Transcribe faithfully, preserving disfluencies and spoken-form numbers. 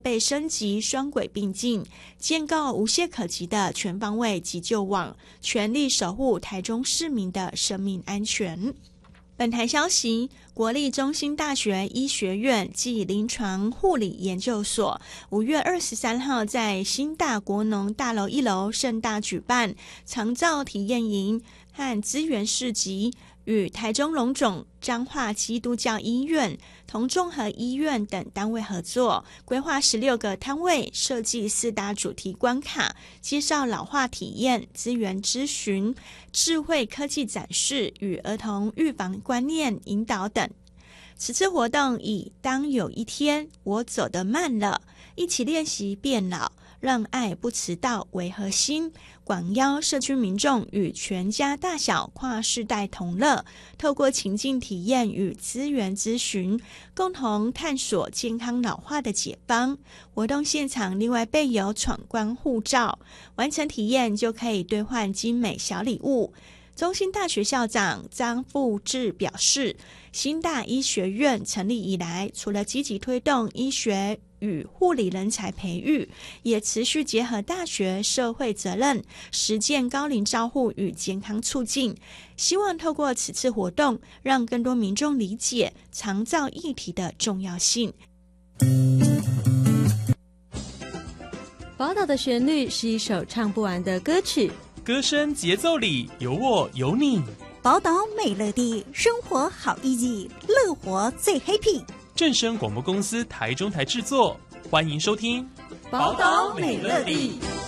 被升级双轨并进，建构无懈可击的全方位急救网，全力守护台中市民的生命安全。本台消息，国立中兴大学医学院暨临床护理研究所五月二十三号在新大国农大楼一楼盛大举办长照体验营和资源市集，与台中荣总、彰化基督教医院、同综合医院等单位合作，规划十六个摊位，设计四大主题关卡，介绍老化体验、资源咨询、智慧科技展示与儿童预防观念引导等。此次活动以当有一天我走得慢了，一起练习变老，让爱不迟到为核心，广邀社区民众与全家大小跨世代同乐，透过情境体验与资源咨询，共同探索健康老化的解方。活动现场另外备有闯关护照，完成体验就可以兑换精美小礼物。中兴大学校长张富志表示，新大医学院成立以来，除了积极推动医学与护理人才培育，也持续结合大学社会责任，实践高龄照护与健康促进。希望透过此次活动，让更多民众理解长照议题的重要性。 宝岛的旋律是一首唱不完的歌曲， 歌声节奏里有我有你。 宝岛美乐地，生活好 easy， 乐活最 happy。 正声广播公司台中台制作，欢迎收听宝岛美乐地。